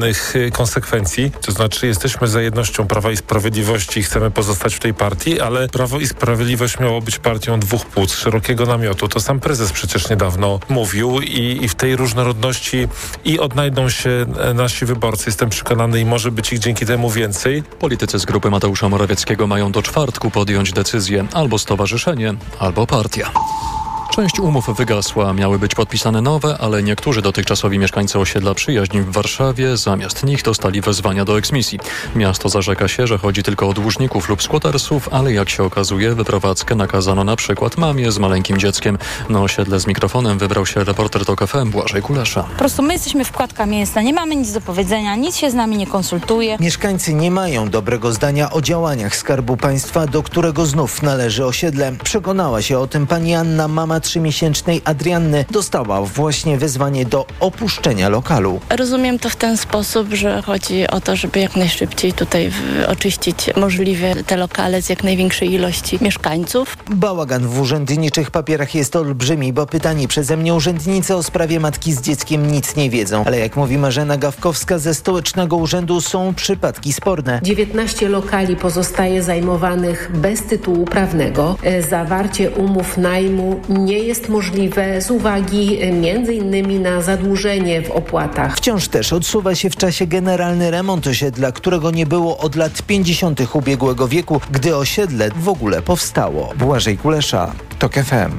konsekwencji. To znaczy jesteśmy za jednością Prawa i Sprawiedliwości i chcemy pozostać w tej partii, ale Prawo i Sprawiedliwość miało być partią dwóch płód, szerokiego namiotu. To sam prezes przecież niedawno mówił i w tej różnorodności i odnajdą się nasi wyborcy. Jestem przekonany i może być ich dzięki temu więcej. Politycy z grupy Mateusza Morawieckiego mają do czwartku podjąć decyzję albo stowarzyszenie, albo partia. Część umów wygasła, miały być podpisane nowe, ale niektórzy dotychczasowi mieszkańcy osiedla Przyjaźń w Warszawie zamiast nich dostali wezwania do eksmisji. Miasto zarzeka się, że chodzi tylko o dłużników lub squattersów, ale jak się okazuje, wyprowadzkę nakazano na przykład mamie z maleńkim dzieckiem. Na osiedle z mikrofonem wybrał się reporter TOK FM Błażej Kulesza. Po prostu my jesteśmy wkładka mięsna, nie mamy nic do powiedzenia, nic się z nami nie konsultuje. Mieszkańcy nie mają dobrego zdania o działaniach Skarbu Państwa, do którego znów należy osiedle. Przekonała się o tym pani Anna, mama 3-miesięcznej Adrianny, dostała właśnie wezwanie do opuszczenia lokalu. Rozumiem to w ten sposób, że chodzi o to, żeby jak najszybciej tutaj oczyścić możliwie te lokale z jak największej ilości mieszkańców. Bałagan w urzędniczych papierach jest olbrzymi, bo pytani przeze mnie urzędnicy o sprawie matki z dzieckiem nic nie wiedzą. Ale jak mówi Marzena Gawkowska ze Stołecznego Urzędu, są przypadki sporne. 19 lokali pozostaje zajmowanych bez tytułu prawnego. Zawarcie umów najmu nie jest możliwe z uwagi m.in. na zadłużenie w opłatach. Wciąż też odsuwa się w czasie generalny remont osiedla, którego nie było od lat 50. ubiegłego wieku, gdy osiedle w ogóle powstało. Błażej Kulesza, TOK FM.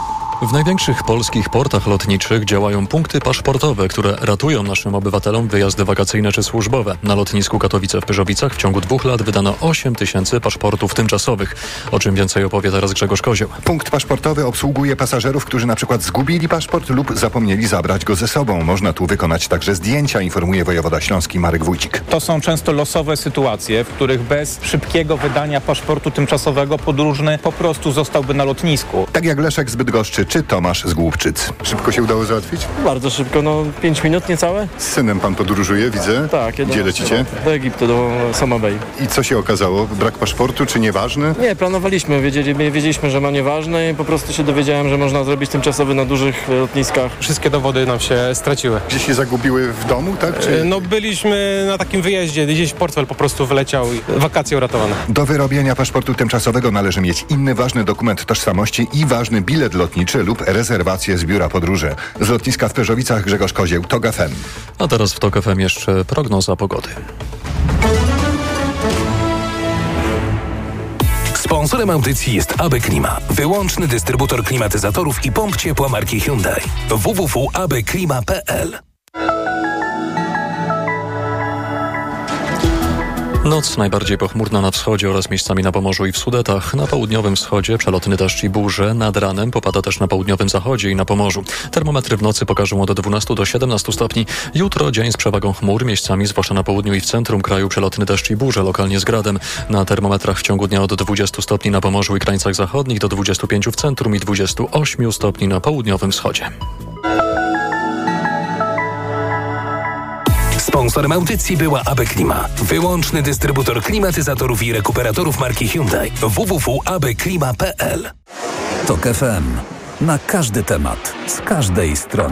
W największych polskich portach lotniczych działają punkty paszportowe, które ratują naszym obywatelom wyjazdy wakacyjne czy służbowe. Na lotnisku Katowice w Pyrzowicach w ciągu 2 lat wydano 8 000 paszportów tymczasowych. O czym więcej opowie teraz Grzegorz Kozioł. Punkt paszportowy obsługuje pasażerów, którzy na przykład zgubili paszport lub zapomnieli zabrać go ze sobą. Można tu wykonać także zdjęcia, informuje wojewoda śląski Marek Wójcik. To są często losowe sytuacje, w których bez szybkiego wydania paszportu tymczasowego podróżny po prostu zostałby na lotnisku. Tak jak Leszek z Bydgoszczy czy Tomasz z Głubczyc. Szybko się udało załatwić? Bardzo szybko, 5 minut niecałe. Z synem pan podróżuje, widzę. Tak. Gdzie lecicie? Do Egiptu, do Sama Bay. I co się okazało? Brak paszportu czy nieważny? Nie, planowaliśmy, wiedzieliśmy, że ma nieważne i po prostu się dowiedziałem, że można zrobić tymczasowy na dużych lotniskach. Wszystkie dowody nam się straciły. Gdzieś się zagubiły w domu, tak? Czy... Byliśmy na takim wyjeździe, gdzieś portfel po prostu wyleciał i wakacje uratowane. Do wyrobienia paszportu tymczasowego należy mieć inny ważny dokument tożsamości i ważny bilet lotniczy lub rezerwację z biura podróży. Z lotniska w Pyrzowicach Grzegorz Kozieł, TOK FM. A teraz w TOK FM jeszcze prognoza pogody. Sponsorem audycji jest AB Klima, wyłączny dystrybutor klimatyzatorów i pomp ciepła marki Hyundai. www.abklima.pl. Noc najbardziej pochmurna na wschodzie oraz miejscami na Pomorzu i w Sudetach. Na południowym wschodzie przelotny deszcz i burze. Nad ranem popada też na południowym zachodzie i na Pomorzu. Termometry w nocy pokażą od 12 do 17 stopni. Jutro dzień z przewagą chmur, miejscami zwłaszcza na południu i w centrum kraju przelotny deszcz i burze, lokalnie z gradem. Na termometrach w ciągu dnia od 20 stopni na Pomorzu i krańcach zachodnich do 25 w centrum i 28 stopni na południowym wschodzie. Sponsorem audycji była AB Klima, wyłączny dystrybutor klimatyzatorów i rekuperatorów marki Hyundai. www.abklima.pl. TOK FM. Na każdy temat, z każdej strony.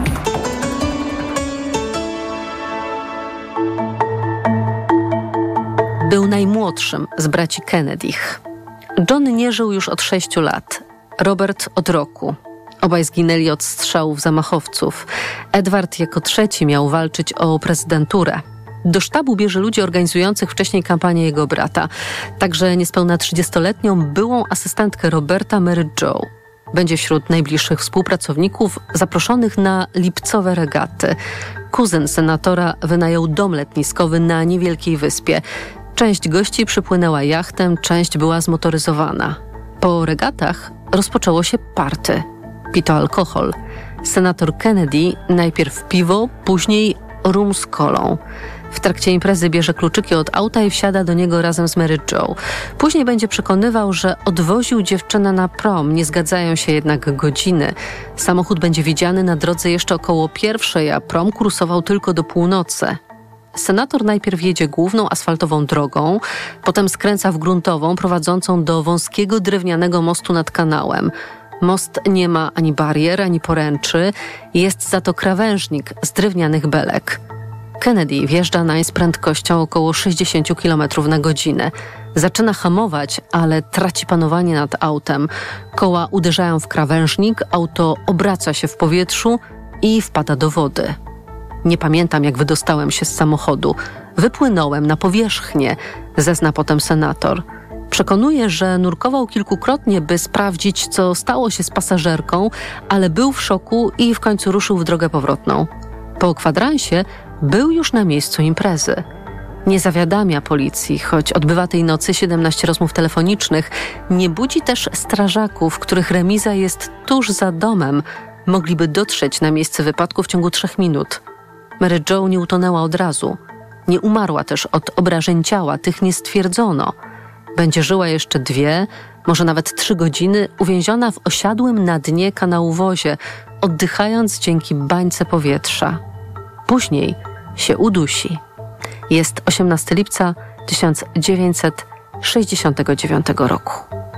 Był najmłodszym z braci Kennedych. John nie żył już od 6 lat, Robert od roku. Obaj zginęli od strzałów zamachowców. Edward jako trzeci miał walczyć o prezydenturę. Do sztabu bierze ludzi organizujących wcześniej kampanię jego brata. Także niespełna 30-letnią byłą asystentkę Roberta Mary Jo. Będzie wśród najbliższych współpracowników zaproszonych na lipcowe regaty. Kuzyn senatora wynajął dom letniskowy na niewielkiej wyspie. Część gości przypłynęła jachtem, część była zmotoryzowana. Po regatach rozpoczęło się party. Pito alkohol. Senator Kennedy najpierw piwo, później rum z kolą. W trakcie imprezy bierze kluczyki od auta i wsiada do niego razem z Mary Jo. Później będzie przekonywał, że odwoził dziewczynę na prom, nie zgadzają się jednak godziny. Samochód będzie widziany na drodze jeszcze około 1:00, a prom kursował tylko do północy. Senator najpierw jedzie główną asfaltową drogą, potem skręca w gruntową prowadzącą do wąskiego drewnianego mostu nad kanałem. Most nie ma ani barier, ani poręczy, jest za to krawężnik z drewnianych belek. Kennedy wjeżdża nań z prędkością około 60 km na godzinę. Zaczyna hamować, ale traci panowanie nad autem. Koła uderzają w krawężnik, auto obraca się w powietrzu i wpada do wody. Nie pamiętam, jak wydostałem się z samochodu. Wypłynąłem na powierzchnię, zezna potem senator. Przekonuje, że nurkował kilkukrotnie, by sprawdzić, co stało się z pasażerką, ale był w szoku i w końcu ruszył w drogę powrotną. Po kwadransie był już na miejscu imprezy. Nie zawiadamia policji, choć odbywa tej nocy 17 rozmów telefonicznych. Nie budzi też strażaków, których remiza jest tuż za domem. Mogliby dotrzeć na miejsce wypadku w ciągu 3 minut. Mary Jo nie utonęła od razu. Nie umarła też od obrażeń ciała, tych nie stwierdzono. Będzie żyła jeszcze 2, może nawet 3 godziny, uwięziona w osiadłym na dnie kanału-wozie, oddychając dzięki bańce powietrza. Później się udusi. Jest 18 lipca 1969 roku.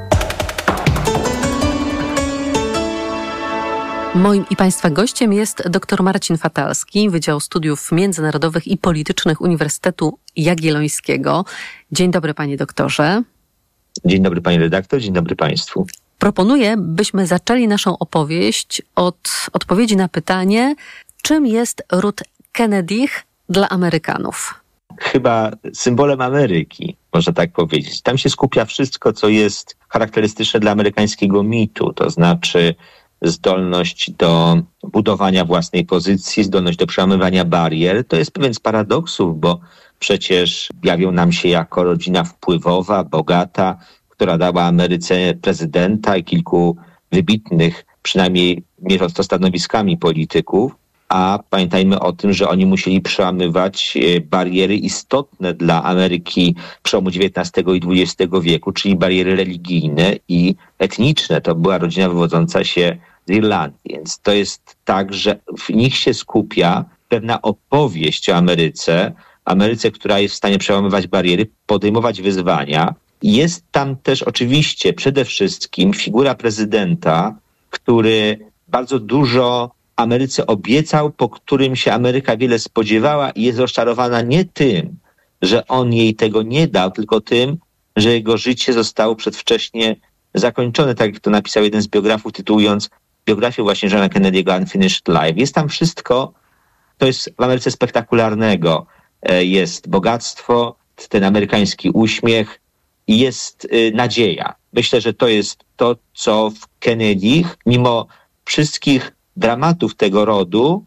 Moim i Państwa gościem jest dr Marcin Fatalski, Wydział Studiów Międzynarodowych i Politycznych Uniwersytetu Jagiellońskiego. Dzień dobry, panie doktorze. Dzień dobry, pani redaktor, dzień dobry państwu. Proponuję, byśmy zaczęli naszą opowieść od odpowiedzi na pytanie, czym jest ród Kennedych dla Amerykanów? Chyba symbolem Ameryki, można tak powiedzieć. Tam się skupia wszystko, co jest charakterystyczne dla amerykańskiego mitu, to znaczy zdolność do budowania własnej pozycji, zdolność do przełamywania barier. To jest pewien z paradoksów, bo przecież jawią nam się jako rodzina wpływowa, bogata, która dała Ameryce prezydenta i kilku wybitnych, przynajmniej mierząc to stanowiskami polityków, a pamiętajmy o tym, że oni musieli przełamywać bariery istotne dla Ameryki przełomu XIX i XX wieku, czyli bariery religijne i etniczne. To była rodzina wywodząca się z Irlandii. Więc to jest tak, że w nich się skupia pewna opowieść o Ameryce, która jest w stanie przełamywać bariery, podejmować wyzwania. Jest tam też oczywiście przede wszystkim figura prezydenta, który bardzo dużo Ameryce obiecał, po którym się Ameryka wiele spodziewała i jest rozczarowana nie tym, że on jej tego nie dał, tylko tym, że jego życie zostało przedwcześnie zakończone, tak jak to napisał jeden z biografów, tytułując biografię właśnie Johna Kennedy'ego Unfinished Life. Jest tam wszystko, to jest w Ameryce spektakularnego. Jest bogactwo, ten amerykański uśmiech i jest nadzieja. Myślę, że to jest to, co w Kennedych, mimo wszystkich dramatów tego rodu,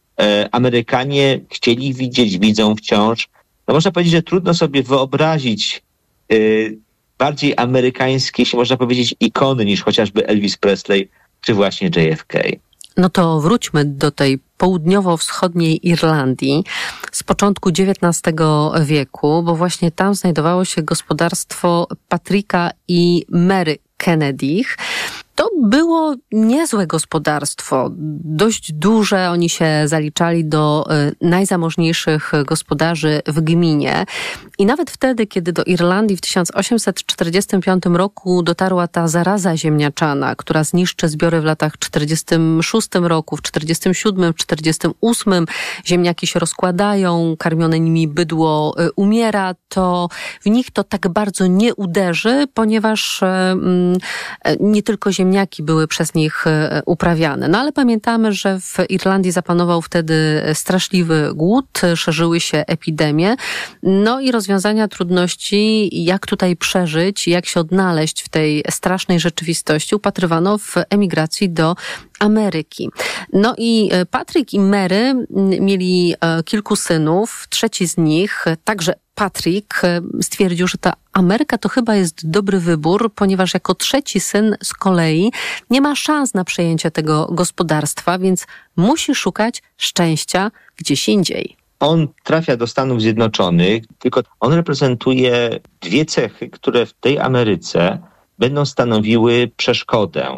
Amerykanie chcieli widzieć, widzą wciąż. No można powiedzieć, że trudno sobie wyobrazić bardziej amerykańskie, jeśli można powiedzieć, ikony niż chociażby Elvis Presley czy właśnie JFK. No to wróćmy do tej południowo-wschodniej Irlandii z początku XIX wieku, bo właśnie tam znajdowało się gospodarstwo Patricka i Mary Kennedych. To było niezłe gospodarstwo, dość duże. Oni się zaliczali do najzamożniejszych gospodarzy w gminie. I nawet wtedy, kiedy do Irlandii w 1845 roku dotarła ta zaraza ziemniaczana, która zniszczy zbiory w latach 46 roku, w 47, w 48, ziemniaki się rozkładają, karmione nimi bydło umiera, to w nich to tak bardzo nie uderzy, ponieważ nie tylko ziemniaki były przez nich uprawiane. No ale pamiętamy, że w Irlandii zapanował wtedy straszliwy głód, szerzyły się epidemie, no i rozwiązania trudności, jak tutaj przeżyć, jak się odnaleźć w tej strasznej rzeczywistości, upatrywano w emigracji do Ameryki. No i Patrick i Mary mieli kilku synów, trzeci z nich, także Patrick, stwierdził, że ta Ameryka to chyba jest dobry wybór, ponieważ jako trzeci syn z kolei nie ma szans na przejęcie tego gospodarstwa, więc musi szukać szczęścia gdzieś indziej. On trafia do Stanów Zjednoczonych, tylko on reprezentuje 2 cechy, które w tej Ameryce będą stanowiły przeszkodę.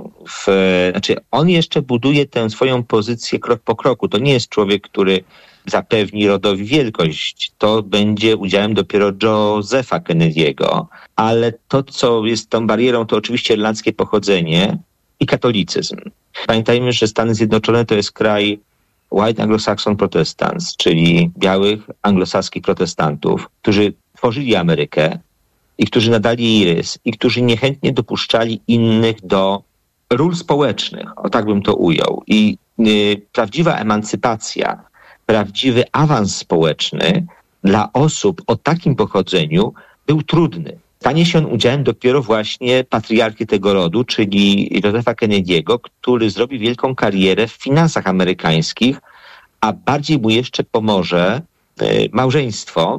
On jeszcze buduje tę swoją pozycję krok po kroku. To nie jest człowiek, który zapewni rodowi wielkość. To będzie udziałem dopiero Josepha Kennedy'ego. Ale to, co jest tą barierą, to oczywiście irlandzkie pochodzenie i katolicyzm. Pamiętajmy, że Stany Zjednoczone to jest kraj White Anglo-Saxon Protestants, czyli białych anglosaskich protestantów, którzy tworzyli Amerykę i którzy nadali jej rys i którzy niechętnie dopuszczali innych do ról społecznych, o tak bym to ujął. I prawdziwa emancypacja, prawdziwy awans społeczny dla osób o takim pochodzeniu był trudny. Stanie się on udziałem dopiero właśnie patriarchy tego rodu, czyli Josepha Kennedy'ego, który zrobi wielką karierę w finansach amerykańskich, a bardziej mu jeszcze pomoże małżeństwo.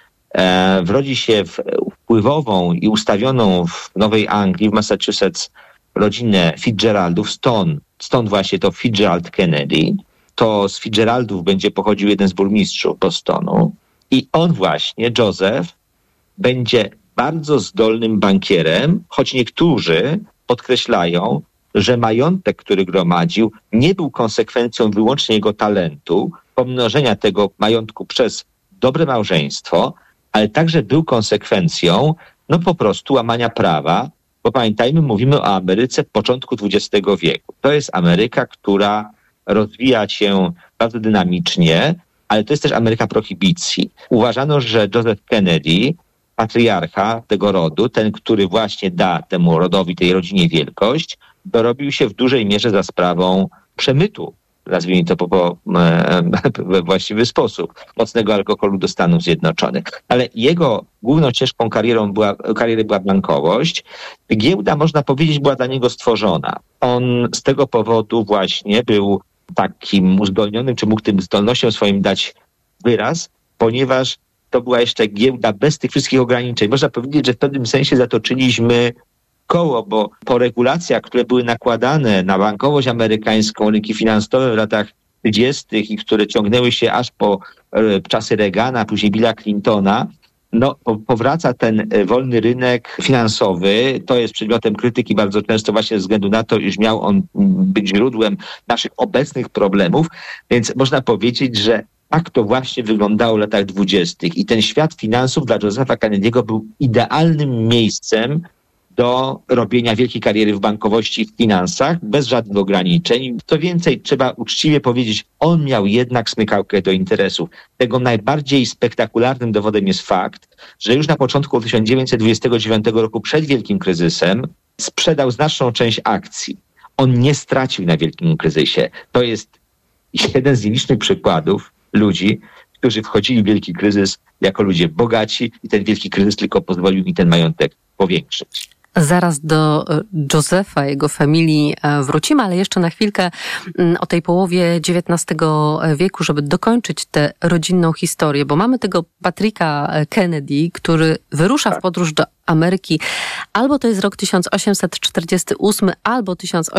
Wrodzi się w wpływową i ustawioną w Nowej Anglii, w Massachusetts, rodzinę Fitzgeraldów, stąd właśnie to Fitzgerald Kennedy. To z Fitzgeraldów będzie pochodził jeden z burmistrzów Bostonu. I on właśnie, Joseph, będzie bardzo zdolnym bankierem, choć niektórzy podkreślają, że majątek, który gromadził, nie był konsekwencją wyłącznie jego talentu, pomnożenia tego majątku przez dobre małżeństwo, ale także był konsekwencją po prostu łamania prawa, bo pamiętajmy, mówimy o Ameryce początku XX wieku. To jest Ameryka, która rozwija się bardzo dynamicznie, ale to jest też Ameryka prohibicji. Uważano, że Joseph Kennedy, patriarcha tego rodu, ten, który właśnie da temu rodowi, tej rodzinie wielkość, dorobił się w dużej mierze za sprawą przemytu, nazwijmy to we właściwy sposób, mocnego alkoholu do Stanów Zjednoczonych. Ale jego główną ścieżką kariery była bankowość. Giełda, można powiedzieć, była dla niego stworzona. On z tego powodu właśnie był takim uzdolnionym, czy mógł tym zdolnościom swoim dać wyraz, ponieważ to była jeszcze giełda bez tych wszystkich ograniczeń. Można powiedzieć, że w pewnym sensie zatoczyliśmy koło, bo po regulacjach, które były nakładane na bankowość amerykańską, rynki finansowe w latach 30. i które ciągnęły się aż po czasy Reagana, później Billa Clintona, powraca ten wolny rynek finansowy. To jest przedmiotem krytyki bardzo często właśnie ze względu na to, iż miał on być źródłem naszych obecnych problemów. Więc można powiedzieć, że tak to właśnie wyglądało w latach 20. I ten świat finansów dla Josepha Kennedy'ego był idealnym miejscem do robienia wielkiej kariery w bankowości i w finansach, bez żadnych ograniczeń. Co więcej, trzeba uczciwie powiedzieć, on miał jednak smykałkę do interesów. Tego najbardziej spektakularnym dowodem jest fakt, że już na początku 1929 roku, przed wielkim kryzysem, sprzedał znaczną część akcji. On nie stracił na wielkim kryzysie. To jest jeden z nielicznych przykładów ludzi, którzy wchodzili w wielki kryzys jako ludzie bogaci i ten wielki kryzys tylko pozwolił mi ten majątek powiększyć. Zaraz do Josepha, jego familii wrócimy, ale jeszcze na chwilkę o tej połowie XIX wieku, żeby dokończyć tę rodzinną historię, bo mamy tego Patricka Kennedy, który wyrusza w podróż do Ameryki. Albo to jest rok 1848, albo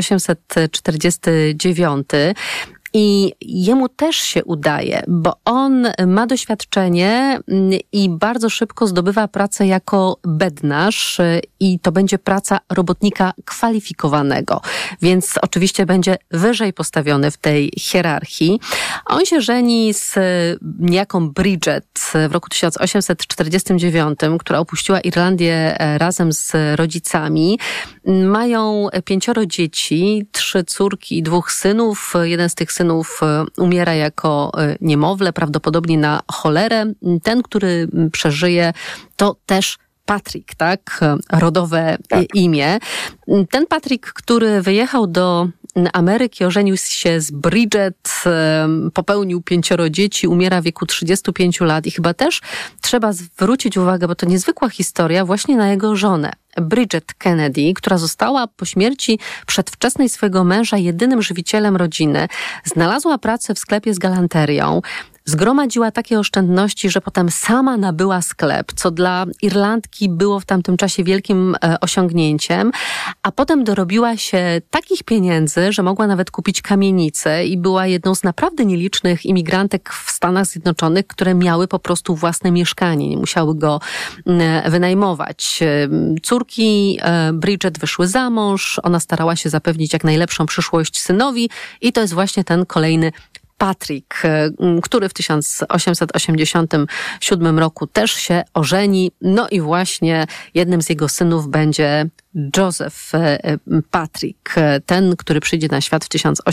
1849. I jemu też się udaje, bo on ma doświadczenie i bardzo szybko zdobywa pracę jako bednarz i to będzie praca robotnika kwalifikowanego, więc oczywiście będzie wyżej postawiony w tej hierarchii. On się żeni z niejaką Bridget w roku 1849, która opuściła Irlandię razem z rodzicami. Mają 5 dzieci, 3 córki i 2 synów. Jeden z tych synów umiera jako niemowlę, prawdopodobnie na cholerę. Ten, który przeżyje, to też Patrick, tak? Rodowe imię. Ten Patrick, który wyjechał do Ameryki, ożenił się z Bridget, popełnił 5 dzieci, umiera w wieku 35 lat i chyba też trzeba zwrócić uwagę, bo to niezwykła historia, właśnie na jego żonę. Bridget Kennedy, która została po śmierci przedwczesnej swojego męża jedynym żywicielem rodziny, znalazła pracę w sklepie z galanterią, zgromadziła takie oszczędności, że potem sama nabyła sklep, co dla Irlandki było w tamtym czasie wielkim osiągnięciem, a potem dorobiła się takich pieniędzy, że mogła nawet kupić kamienicę i była jedną z naprawdę nielicznych imigrantek w Stanach Zjednoczonych, które miały po prostu własne mieszkanie, nie musiały go wynajmować. Córki Bridget wyszły za mąż, ona starała się zapewnić jak najlepszą przyszłość synowi i to jest właśnie ten kolejny Patrick, który w 1887 roku też się ożeni. No i właśnie jednym z jego synów będzie Joseph Patrick, ten, który przyjdzie na świat w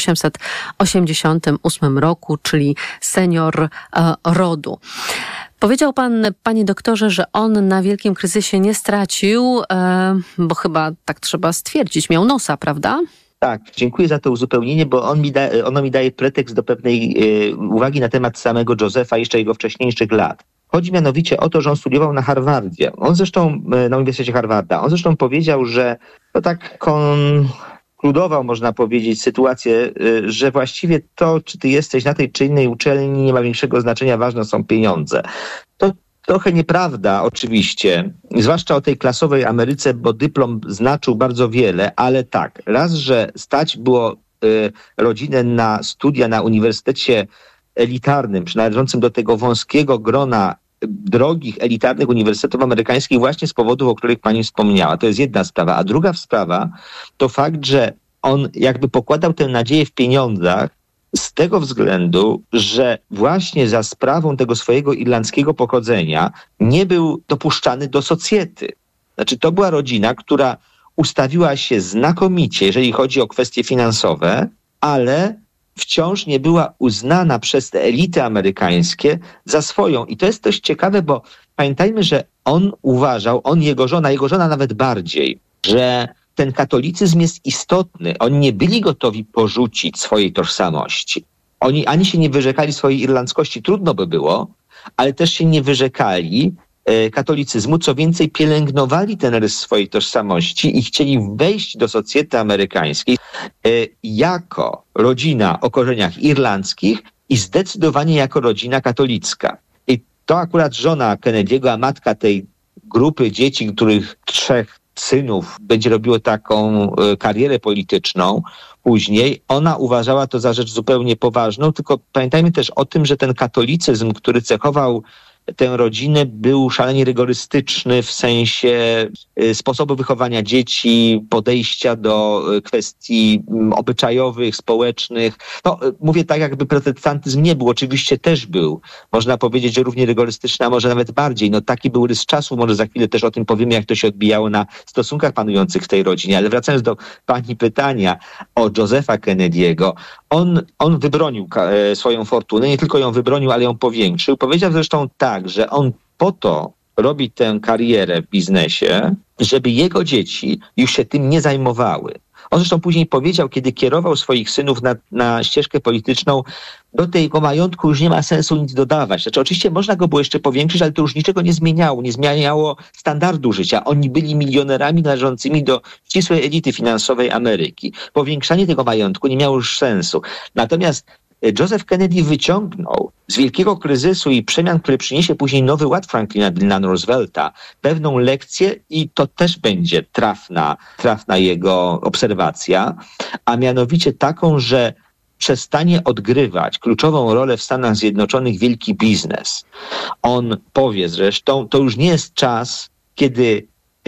1888 roku, czyli senior rodu. Powiedział pan, panie doktorze, że on na wielkim kryzysie nie stracił, bo chyba tak trzeba stwierdzić, miał nosa, prawda? Tak, dziękuję za to uzupełnienie, bo ono mi daje pretekst do pewnej uwagi na temat samego Josepha jeszcze jego wcześniejszych lat. Chodzi mianowicie o to, że on studiował na Harvardzie. Na Uniwersytecie Harvarda. On zresztą powiedział, że to tak konkludował, można powiedzieć, sytuację, że właściwie to, czy ty jesteś na tej czy innej uczelni, nie ma większego znaczenia, ważne są pieniądze. To trochę nieprawda oczywiście, zwłaszcza o tej klasowej Ameryce, bo dyplom znaczył bardzo wiele, ale tak, raz, że stać było rodzinę na studia na uniwersytecie elitarnym, przynależącym do tego wąskiego grona drogich, elitarnych uniwersytetów amerykańskich właśnie z powodów, o których pani wspomniała. To jest jedna sprawa. A druga sprawa to fakt, że on jakby pokładał tę nadzieję w pieniądzach z tego względu, że właśnie za sprawą tego swojego irlandzkiego pochodzenia nie był dopuszczany do socjety. Znaczy to była rodzina, która ustawiła się znakomicie, jeżeli chodzi o kwestie finansowe, ale wciąż nie była uznana przez te elity amerykańskie za swoją. I to jest dość ciekawe, bo pamiętajmy, że on uważał, jego żona nawet bardziej, że ten katolicyzm jest istotny. Oni nie byli gotowi porzucić swojej tożsamości. Oni ani się nie wyrzekali swojej irlandzkości, trudno by było, ale też się nie wyrzekali katolicyzmu, co więcej pielęgnowali ten rys swojej tożsamości i chcieli wejść do socjety amerykańskiej jako rodzina o korzeniach irlandzkich i zdecydowanie jako rodzina katolicka. I to akurat żona Kennedy'ego, a matka tej grupy dzieci, których 3 synów będzie robiło taką karierę polityczną później, ona uważała to za rzecz zupełnie poważną, tylko pamiętajmy też o tym, że ten katolicyzm, który cechował tę rodzinę, był szalenie rygorystyczny w sensie sposobu wychowania dzieci, podejścia do kwestii obyczajowych, społecznych. No, mówię tak, jakby protestantyzm nie był. Oczywiście też był. Można powiedzieć, że równie rygorystyczny, a może nawet bardziej. No, taki był rys czasu. Może za chwilę też o tym powiemy, jak to się odbijało na stosunkach panujących w tej rodzinie. Ale wracając do pani pytania o Josepha Kennedy'ego, on wybronił swoją fortunę. Nie tylko ją wybronił, ale ją powiększył. Powiedział zresztą tak, że on po to robi tę karierę w biznesie, żeby jego dzieci już się tym nie zajmowały. On zresztą później powiedział, kiedy kierował swoich synów na ścieżkę polityczną, do tego majątku już nie ma sensu nic dodawać. Znaczy oczywiście można go było jeszcze powiększyć, ale to już niczego nie zmieniało standardu życia. Oni byli milionerami należącymi do ścisłej elity finansowej Ameryki. Powiększanie tego majątku nie miało już sensu. Natomiast Joseph Kennedy wyciągnął z wielkiego kryzysu i przemian, które przyniesie później nowy ład Franklina Delano Roosevelta, pewną lekcję i to też będzie trafna jego obserwacja, a mianowicie taką, że przestanie odgrywać kluczową rolę w Stanach Zjednoczonych wielki biznes. On powie zresztą, to już nie jest czas, kiedy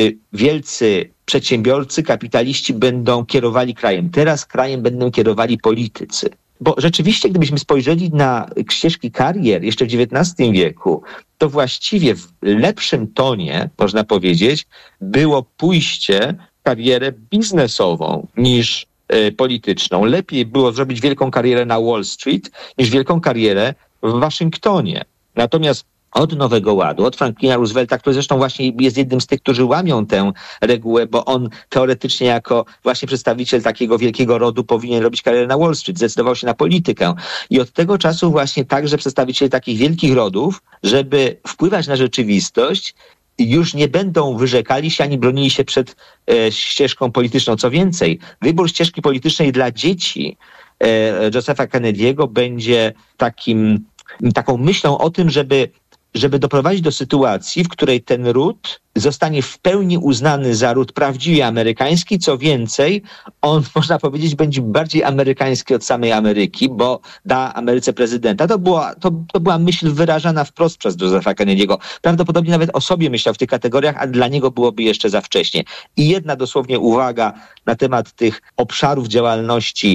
wielcy przedsiębiorcy, kapitaliści będą kierowali krajem. Teraz krajem będą kierowali politycy. Bo rzeczywiście, gdybyśmy spojrzeli na ścieżki karier jeszcze w XIX wieku, to właściwie w lepszym tonie, można powiedzieć, było pójście w karierę biznesową niż polityczną. Lepiej było zrobić wielką karierę na Wall Street niż wielką karierę w Waszyngtonie. Natomiast od Nowego Ładu, od Franklina Roosevelta, który zresztą właśnie jest jednym z tych, którzy łamią tę regułę, bo on teoretycznie jako właśnie przedstawiciel takiego wielkiego rodu powinien robić karierę na Wall Street, zdecydował się na politykę. I od tego czasu właśnie także przedstawiciele takich wielkich rodów, żeby wpływać na rzeczywistość, już nie będą wyrzekali się ani bronili się przed ścieżką polityczną. Co więcej, wybór ścieżki politycznej dla dzieci Josepha Kennedy'ego będzie taką myślą o tym, żeby żeby doprowadzić do sytuacji, w której ten ród zostanie w pełni uznany za ród prawdziwie amerykański. Co więcej, on, można powiedzieć, będzie bardziej amerykański od samej Ameryki, bo da Ameryce prezydenta. To była myśl wyrażana wprost przez Josepha Kennedy'ego. Prawdopodobnie nawet o sobie myślał w tych kategoriach, a dla niego byłoby jeszcze za wcześnie. I jedna dosłownie uwaga na temat tych obszarów działalności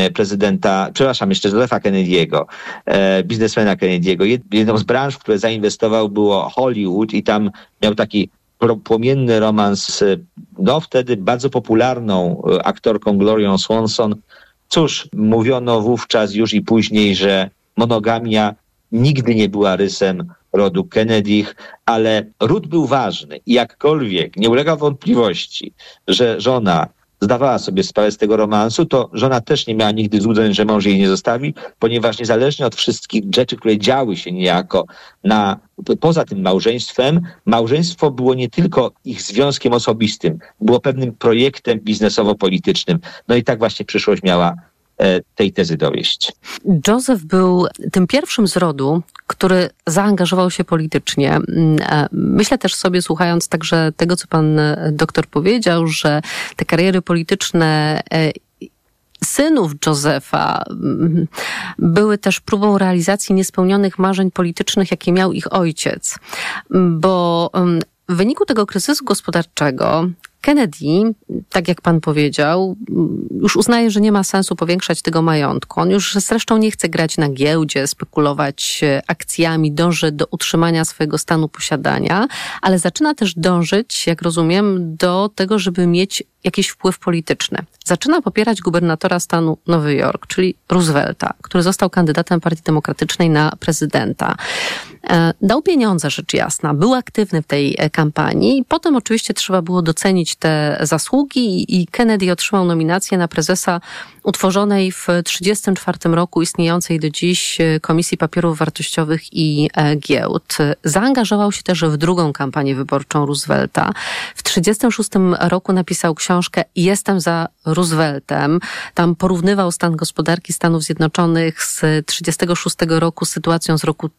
jeszcze Josepha Kennedy'ego, biznesmena Kennedy'ego. Jedną z branż, w które zainwestował, było Hollywood i tam miał taki płomienny romans z wtedy bardzo popularną aktorką Glorią Swanson. Cóż, mówiono wówczas już i później, że monogamia nigdy nie była rysem rodu Kennedych, ale ród był ważny i jakkolwiek nie ulega wątpliwości, że żona zdawała sobie sprawę z tego romansu, to żona też nie miała nigdy złudzeń, że mąż jej nie zostawi, ponieważ niezależnie od wszystkich rzeczy, które działy się niejako poza tym małżeństwem, małżeństwo było nie tylko ich związkiem osobistym, było pewnym projektem biznesowo-politycznym. No i tak właśnie przyszłość miała tej tezy dowieść. Joseph był tym pierwszym z rodu, który zaangażował się politycznie. Myślę też sobie, słuchając także tego, co pan doktor powiedział, że te kariery polityczne synów Josepha były też próbą realizacji niespełnionych marzeń politycznych, jakie miał ich ojciec. Bo w wyniku tego kryzysu gospodarczego Kennedy, tak jak pan powiedział, już uznaje, że nie ma sensu powiększać tego majątku. On już zresztą nie chce grać na giełdzie, spekulować akcjami, dąży do utrzymania swojego stanu posiadania, ale zaczyna też dążyć, jak rozumiem, do tego, żeby mieć jakiś wpływ polityczny. Zaczyna popierać gubernatora stanu Nowy Jork, czyli Roosevelta, który został kandydatem Partii Demokratycznej na prezydenta. Dał pieniądze, rzecz jasna, był aktywny w tej kampanii. Potem oczywiście trzeba było docenić te zasługi i Kennedy otrzymał nominację na prezesa utworzonej w 1934 roku istniejącej do dziś Komisji Papierów Wartościowych i Giełd. Zaangażował się też w drugą kampanię wyborczą Roosevelta. W 1936 roku napisał książkę Jestem za Rooseveltem. Tam porównywał stan gospodarki Stanów Zjednoczonych z 1936 roku z sytuacją z roku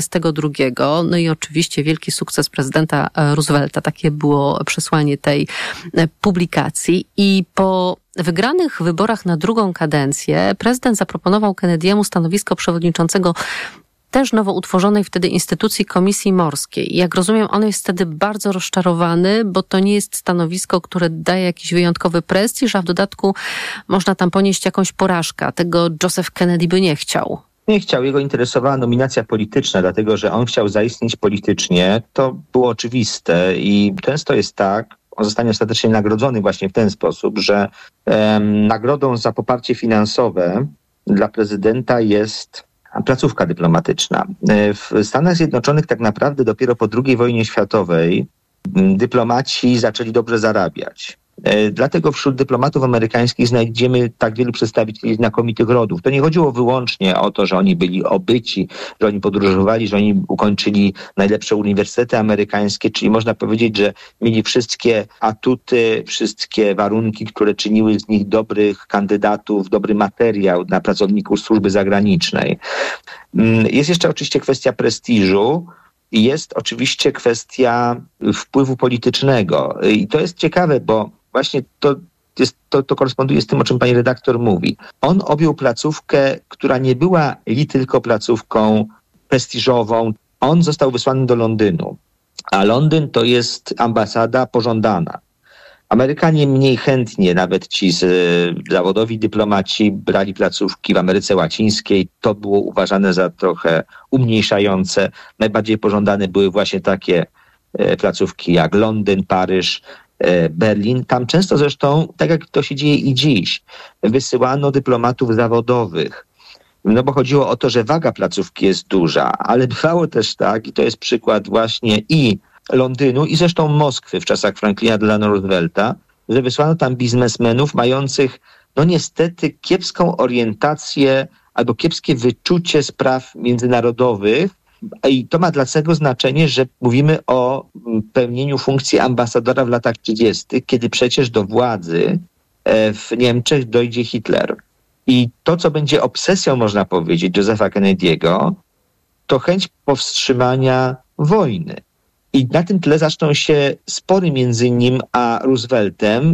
1932. No i oczywiście wielki sukces prezydenta Roosevelta. Takie było przesłanie tej publikacji. I po wygranych wyborach na drugą kadencję prezydent zaproponował Kennedy'emu stanowisko przewodniczącego też nowo utworzonej wtedy instytucji Komisji Morskiej. Jak rozumiem, on jest wtedy bardzo rozczarowany, bo to nie jest stanowisko, które daje jakiś wyjątkowy prestiż, a w dodatku można tam ponieść jakąś porażkę. Tego Joseph Kennedy by nie chciał. Nie chciał. Jego interesowała nominacja polityczna, dlatego że on chciał zaistnieć politycznie. To było oczywiste i często jest tak, on zostanie ostatecznie nagrodzony właśnie w ten sposób, że nagrodą za poparcie finansowe dla prezydenta jest placówka dyplomatyczna. W Stanach Zjednoczonych tak naprawdę dopiero po II wojnie światowej dyplomaci zaczęli dobrze zarabiać. Dlatego wśród dyplomatów amerykańskich znajdziemy tak wielu przedstawicieli znakomitych rodów. To nie chodziło wyłącznie o to, że oni byli obyci, że oni podróżowali, że oni ukończyli najlepsze uniwersytety amerykańskie, czyli można powiedzieć, że mieli wszystkie atuty, wszystkie warunki, które czyniły z nich dobrych kandydatów, dobry materiał na pracowników służby zagranicznej. Jest jeszcze oczywiście kwestia prestiżu. I jest oczywiście kwestia wpływu politycznego. I to jest ciekawe, bo właśnie to koresponduje z tym, o czym pani redaktor mówi. On objął placówkę, która nie była tylko placówką prestiżową. On został wysłany do Londynu, a Londyn to jest ambasada pożądana. Amerykanie mniej chętnie, nawet ci zawodowi dyplomaci, brali placówki w Ameryce Łacińskiej. To było uważane za trochę umniejszające. Najbardziej pożądane były właśnie takie placówki jak Londyn, Paryż, Berlin. Tam często zresztą, tak jak to się dzieje i dziś, wysyłano dyplomatów zawodowych. No bo chodziło o to, że waga placówki jest duża, ale bywało też tak, i to jest przykład właśnie i Londynu i zresztą Moskwy w czasach Franklina Delano Roosevelta, że wysłano tam biznesmenów mających no niestety kiepską orientację albo kiepskie wyczucie spraw międzynarodowych. I to ma dlatego znaczenie, że mówimy o pełnieniu funkcji ambasadora w latach 30., kiedy przecież do władzy w Niemczech dojdzie Hitler. I to, co będzie obsesją, można powiedzieć, Josepha Kennedy'ego, to chęć powstrzymania wojny. I na tym tle zaczną się spory między nim a Rooseveltem,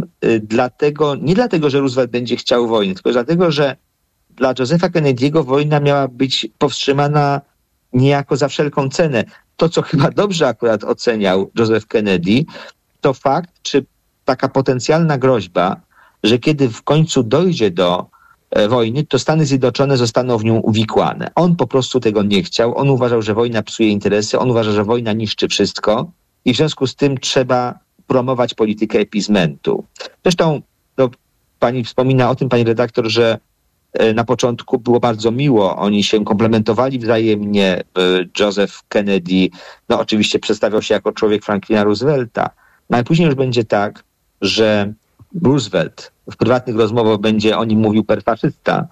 nie dlatego, że Roosevelt będzie chciał wojny, tylko dlatego, że dla Josepha Kennedy'ego wojna miała być powstrzymana niejako za wszelką cenę. To, co chyba dobrze akurat oceniał Joseph Kennedy, to fakt, czy taka potencjalna groźba, że kiedy w końcu dojdzie do wojny, to Stany Zjednoczone zostaną w nią uwikłane. On po prostu tego nie chciał. On uważał, że wojna psuje interesy. On uważa, że wojna niszczy wszystko i w związku z tym trzeba promować politykę appeasementu. Zresztą pani wspomina o tym, pani redaktor, że na początku było bardzo miło. Oni się komplementowali wzajemnie. Joseph Kennedy, oczywiście przedstawiał się jako człowiek Franklina Roosevelta. No ale później już będzie tak, że Roosevelt w prywatnych rozmowach będzie o nim mówił per faszysta,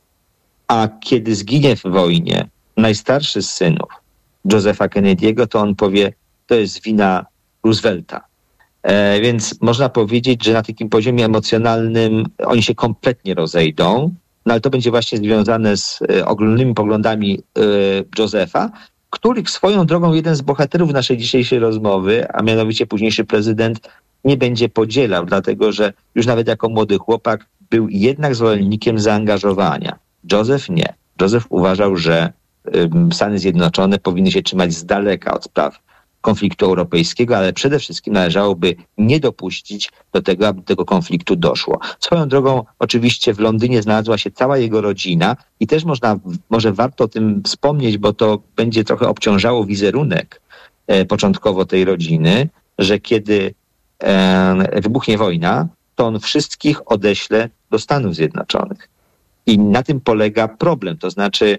a kiedy zginie w wojnie najstarszy z synów Josepha Kennedy'ego, to on powie, to jest wina Roosevelta. Więc można powiedzieć, że na takim poziomie emocjonalnym oni się kompletnie rozejdą, no ale to będzie właśnie związane z ogólnymi poglądami Josepha, których swoją drogą jeden z bohaterów naszej dzisiejszej rozmowy, a mianowicie późniejszy prezydent, nie będzie podzielał, dlatego że już nawet jako młody chłopak był jednak zwolennikiem zaangażowania. Joseph nie. Joseph uważał, że Stany Zjednoczone powinny się trzymać z daleka od spraw konfliktu europejskiego, ale przede wszystkim należałoby nie dopuścić do tego, aby do tego konfliktu doszło. Swoją drogą oczywiście w Londynie znalazła się cała jego rodzina i też może warto o tym wspomnieć, bo to będzie trochę obciążało wizerunek początkowo tej rodziny, że kiedy wybuchnie wojna, to on wszystkich odeśle do Stanów Zjednoczonych. I na tym polega problem. To znaczy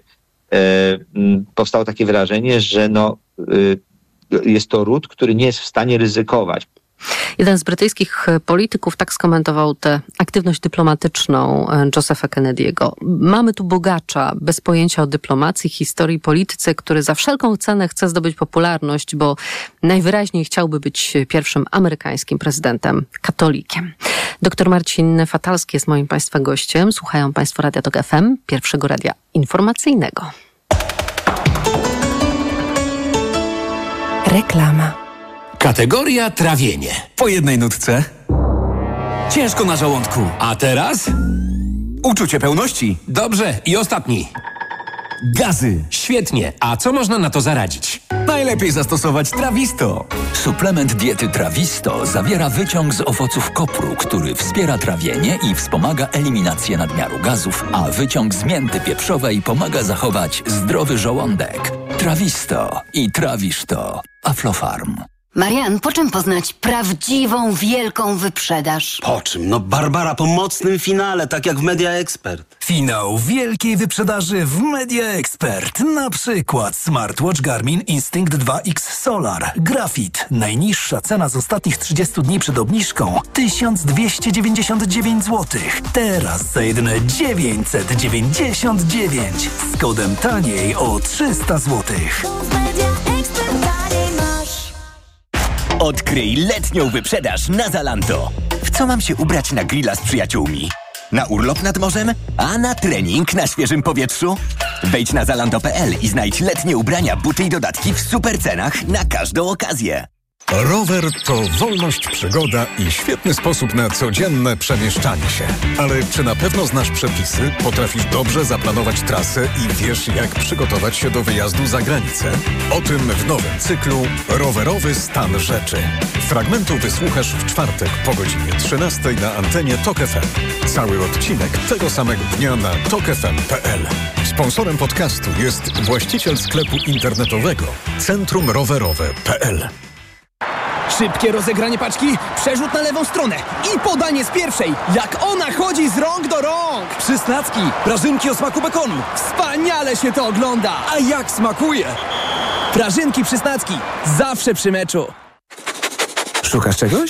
powstało takie wrażenie, że jest to ród, który nie jest w stanie ryzykować. Jeden z brytyjskich polityków tak skomentował tę aktywność dyplomatyczną Josepha Kennedy'ego. Mamy tu bogacza, bez pojęcia o dyplomacji, historii, polityce, który za wszelką cenę chce zdobyć popularność, bo najwyraźniej chciałby być pierwszym amerykańskim prezydentem katolikiem. Dr Marcin Fatalski jest moim Państwa gościem. Słuchają Państwo Radia Tok FM, pierwszego radia informacyjnego. Reklama. Kategoria trawienie. Po jednej nutce. Ciężko na żołądku. A teraz? Uczucie pełności. Dobrze. I ostatni. Gazy. Świetnie. A co można na to zaradzić? Najlepiej zastosować Trawisto. Suplement diety Trawisto zawiera wyciąg z owoców kopru, który wspiera trawienie i wspomaga eliminację nadmiaru gazów, a wyciąg z mięty pieprzowej pomaga zachować zdrowy żołądek. Trawisto i trawisz to. Aflofarm. Marian, po czym poznać prawdziwą, wielką wyprzedaż? Po czym? Barbara po mocnym finale, tak jak w Media Expert. Finał wielkiej wyprzedaży w Media Expert. Na przykład smartwatch Garmin Instinct 2X Solar. Grafit. Najniższa cena z ostatnich 30 dni przed obniżką 1299 zł. Teraz za jedyne 999. Z kodem taniej o 300 zł. Odkryj letnią wyprzedaż na Zalando. W co mam się ubrać na grilla z przyjaciółmi? Na urlop nad morzem? A na trening na świeżym powietrzu? Wejdź na zalando.pl i znajdź letnie ubrania, buty i dodatki w super cenach na każdą okazję. Rower to wolność, przygoda i świetny sposób na codzienne przemieszczanie się. Ale czy na pewno znasz przepisy, potrafisz dobrze zaplanować trasę i wiesz, jak przygotować się do wyjazdu za granicę? O tym w nowym cyklu Rowerowy stan rzeczy. Fragmentu wysłuchasz w czwartek po godzinie 13 na antenie Tok FM. Cały odcinek tego samego dnia na tokfm.pl. Sponsorem podcastu jest właściciel sklepu internetowego centrumrowerowe.pl. Szybkie rozegranie paczki, przerzut na lewą stronę i podanie z pierwszej, jak ona chodzi z rąk do rąk. Przysnacki, prażynki o smaku bekonu. Wspaniale się to ogląda. A jak smakuje? Prażynki Przysnacki, zawsze przy meczu. Szukasz czegoś?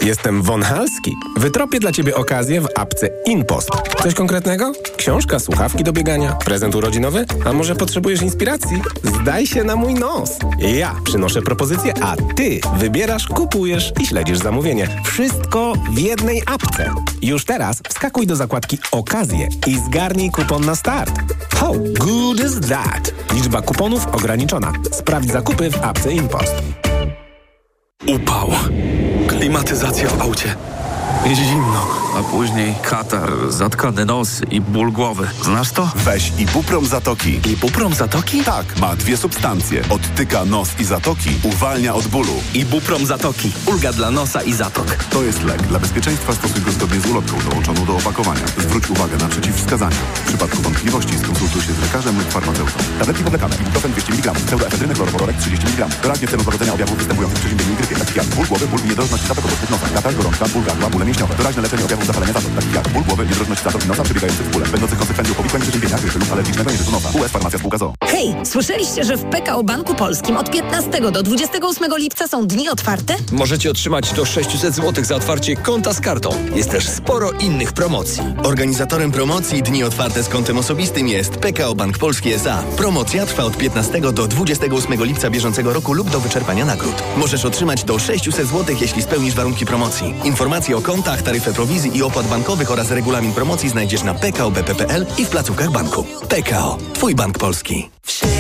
Jestem Von Halski. Wytropię dla Ciebie okazję w apce InPost. Coś konkretnego? Książka, słuchawki do biegania, prezent urodzinowy? A może potrzebujesz inspiracji? Zdaj się na mój nos. Ja przynoszę propozycję, a Ty wybierasz, kupujesz i śledzisz zamówienie. Wszystko w jednej apce. Już teraz wskakuj do zakładki Okazje i zgarnij kupon na start. How good is that? Liczba kuponów ograniczona. Sprawdź zakupy w apce InPost. Upał. Klimatyzacja w aucie. Zimno, a później katar, zatkany nos i ból głowy. Znasz to? Weź Ibuprom Zatoki. Ibuprom Zatoki? Tak, ma 2 substancje. Odtyka nos i zatoki, uwalnia od bólu. Ibuprom Zatoki. Ulga dla nosa i zatok. To jest lek. Dla bezpieczeństwa stosuj go zgodnie z ulotką dołączoną do opakowania. Zwróć uwagę na przeciwwskazania. W przypadku wątpliwości skonsultuj się z lekarzem lub farmaceutą. Tabletki powlekane. Ibuprofen 200 mg. Pseudoefedryny chlorowodorek 30 mg. Doraźnie w celu złagodzenia objawów występujących w przeziębieniu i grypie. Takich jak ból głowy, ból i niedrożność zatok obok nosa. Katar, gorączka, ból gardła, bóle mięśniowe. Doraźne leczenie objawów zapalenia zatok. Takich jak ból głowy, niedrożność zatok i nosa przebiegających w bóle. Będących konsekwencją powikłań przeziębienia, grypy lub alergicznego nieżytu nosa. US Farmacja Spółka ZOO. Hej, słyszeliście, że w PKO Banku Polskim od 15 do 28 lipca są dni otwarte? Możecie otrzymać do 600 zł za otwarcie konta z kartą. Jest też sporo innych promocji. Organizatorem promocji Dni Otwarte z kontem osobistym jest PKO Bank Polski S.A. Promocja trwa od 15 do 28 lipca bieżącego roku lub do wyczerpania nagród. Możesz otrzymać do 600 zł, jeśli spełnisz warunki promocji. Informacje o kontach, taryfę prowizji i opłat bankowych oraz regulamin promocji znajdziesz na pkobp.pl i w placówkach banku. PKO. Twój bank polski.